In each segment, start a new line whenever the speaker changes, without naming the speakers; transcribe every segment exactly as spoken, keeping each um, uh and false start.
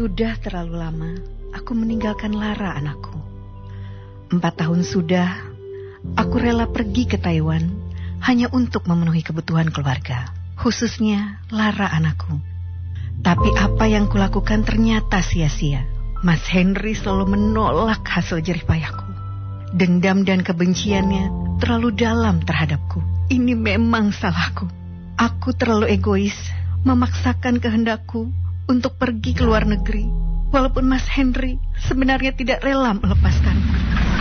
Sudah terlalu lama aku meninggalkan Lara, anakku. Empat tahun sudah aku rela pergi ke Taiwan hanya untuk memenuhi kebutuhan keluarga, khususnya Lara, anakku. Tapi apa yang kulakukan ternyata sia-sia. Mas Henry selalu menolak hasil jerih payahku. Dendam dan kebenciannya terlalu dalam terhadapku. Ini memang salahku. Aku terlalu egois, memaksakan kehendakku untuk pergi ke luar negeri, walaupun Mas Henry sebenarnya tidak rela melepaskanku.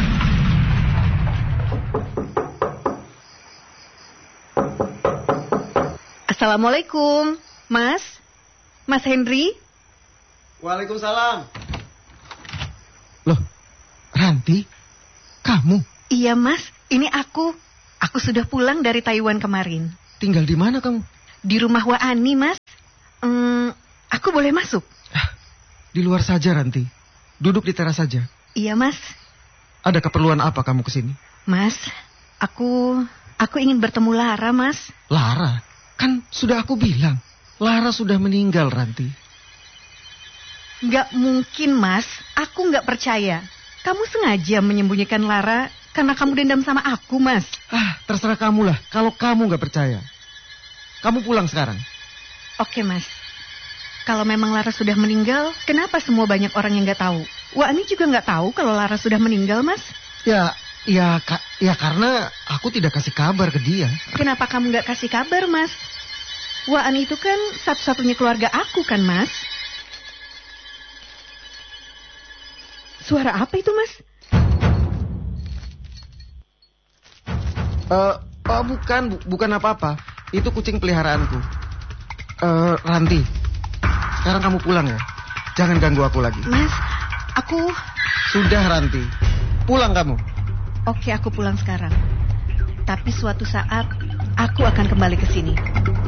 Assalamualaikum, Mas. Mas Henry?
Waalaikumsalam. Loh, Ranti, kamu?
Iya, Mas. Ini aku. Aku sudah pulang dari Taiwan kemarin.
Tinggal di mana kamu?
Di rumah Wa Ani, Mas. Hmm, aku boleh masuk?
Di luar saja, Ranti. Duduk di teras saja.
Iya, Mas.
Ada keperluan apa kamu kesini?
Mas, aku aku ingin bertemu Lara, Mas.
Lara? Kan sudah aku bilang, Lara sudah meninggal, Ranti.
Gak mungkin, Mas. Aku gak percaya. Kamu sengaja menyembunyikan Lara karena kamu dendam sama aku, Mas.
Ah, terserah kamu lah. Kalau kamu gak percaya, kamu pulang sekarang.
Oke, Mas. Kalau memang Lara sudah meninggal, kenapa semua banyak orang yang gak tahu? Wa Ani juga gak tahu kalau Lara sudah meninggal, Mas.
Ya, ya, ka, ya karena aku tidak kasih kabar ke dia.
Kenapa kamu gak kasih kabar, Mas? Wa Ani itu kan satu-satunya keluarga aku kan, Mas. Suara apa itu, Mas?
Uh, oh, bukan, bu, bukan apa-apa. Itu kucing peliharaanku. Uh, Ranti, sekarang kamu pulang ya. Jangan ganggu aku lagi.
Mas, aku...
Sudah, Ranti. Pulang kamu.
Oke, aku pulang sekarang. Tapi suatu saat, aku akan kembali ke sini.